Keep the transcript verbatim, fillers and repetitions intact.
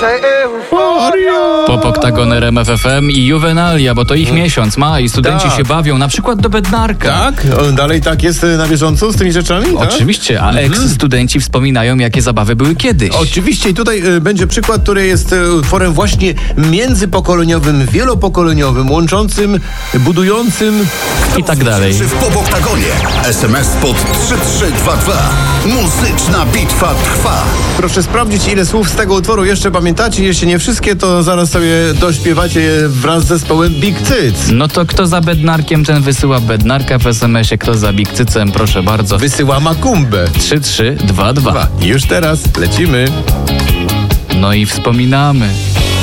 Pop Oktagon R M F F M i Juvenalia, bo to ich miesiąc ma i studenci Tak. się bawią, na przykład do Bednarka. Tak? O, dalej tak jest e, na bieżąco z tymi rzeczami? Tak? Oczywiście, a eks-studenci wspominają, jakie zabawy były kiedyś. Oczywiście i tutaj e, będzie przykład, który jest e, utworem właśnie międzypokoleniowym, wielopokoleniowym, łączącym, budującym I tak dalej. W Pop Oktagonie. S M S pod trzy trzy dwa dwa. Muzyczna bitwa trwa. Proszę sprawdzić, ile słów z tego utworu jeszcze pamiętacie. Jeśli nie wszystkie, to zaraz sobie dośpiewacie je wraz z zespołem Big Cyc. No to kto za Bednarkiem, ten wysyła Bednarka w es em esie, kto za Big Cycem, proszę bardzo. Wysyła Makumbę. trzy trzy dwa dwa. I już teraz lecimy. No i wspominamy.